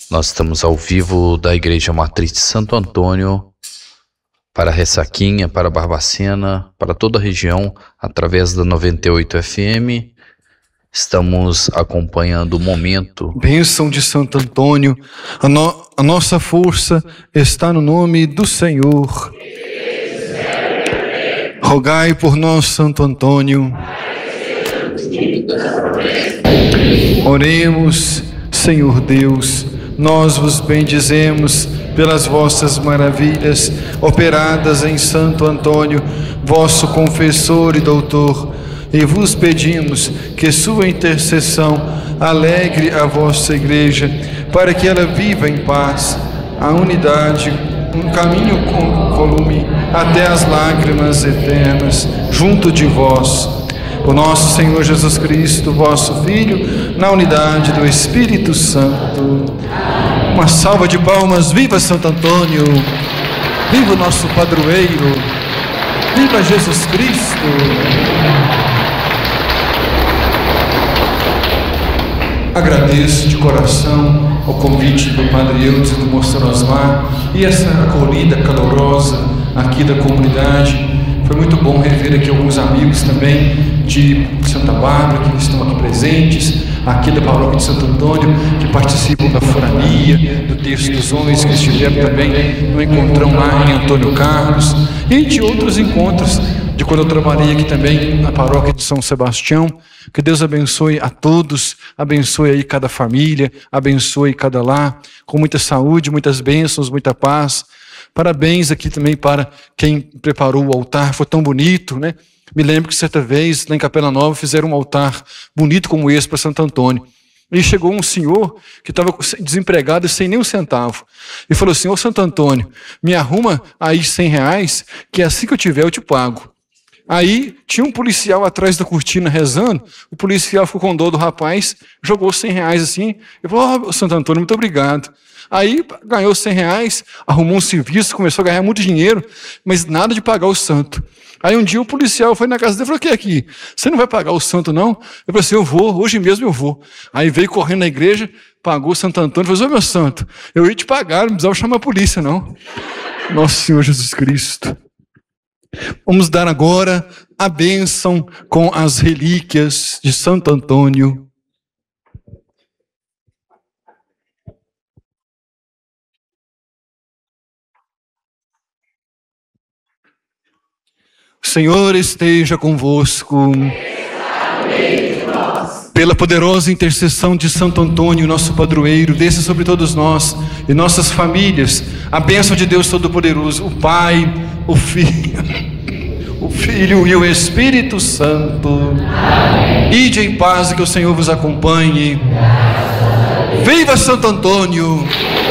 Nós estamos ao vivo da Igreja Matriz de Santo Antônio para Ressaquinha, para Barbacena, para toda a região, através da 98 FM. Estamos acompanhando o momento. Bênção de Santo Antônio, a nossa força está no nome do Senhor. Rogai por nós, Santo Antônio. Oremos. Senhor Deus, nós vos bendizemos pelas vossas maravilhas operadas em Santo Antônio, vosso confessor e doutor, e vos pedimos que sua intercessão alegre a vossa Igreja, para que ela viva em paz, a unidade, um caminho incólume até as lágrimas eternas, junto de vós. O nosso Senhor Jesus Cristo, vosso Filho, na unidade do Espírito Santo. Uma salva de palmas. Viva Santo Antônio! Viva o nosso padroeiro! Viva Jesus Cristo! Agradeço de coração o convite do Padre Eudes e do Monsenhor Osmar e essa acolhida calorosa aqui da comunidade. Foi muito bom rever aqui alguns amigos também de Santa Bárbara, que estão aqui presentes, aqui da Paróquia de Santo Antônio, que participam da forania, do Terço dos Homens, que estiveram também no encontrão lá em Antônio Carlos, e de outros encontros, de quando eu trabalhei aqui também na Paróquia de São Sebastião. Que Deus abençoe a todos, abençoe aí cada família, abençoe cada lar, com muita saúde, muitas bênçãos, muita paz. Parabéns aqui também para quem preparou o altar, foi tão bonito, né? Me lembro que certa vez, lá em Capela Nova, fizeram um altar bonito como esse para Santo Antônio. E chegou um senhor que estava desempregado e sem nem um centavo. E falou assim: ô Santo Antônio, me arruma aí R$100, que assim que eu tiver eu te pago. Aí tinha um policial atrás da cortina rezando, o policial ficou com dor do rapaz, jogou R$100 assim, e falou: ô Santo Antônio, muito obrigado. Aí ganhou R$100, arrumou um serviço, começou a ganhar muito dinheiro, mas nada de pagar o santo. Aí um dia o policial foi na casa dele e falou: o que é aqui? Você não vai pagar o santo não? Eu falei assim: eu vou, hoje mesmo eu vou. Aí veio correndo na igreja, pagou o Santo Antônio e falou: ô meu santo, eu ia te pagar, não precisava chamar a polícia não. Nosso Senhor Jesus Cristo. Vamos dar agora a bênção com as relíquias de Santo Antônio. O Senhor esteja convosco. Pela poderosa intercessão de Santo Antônio, nosso padroeiro, desça sobre todos nós e nossas famílias a bênção de Deus Todo-Poderoso, o Pai, o Filho e o Espírito Santo. Amém. Ide em paz e que o Senhor vos acompanhe. Viva Santo Antônio!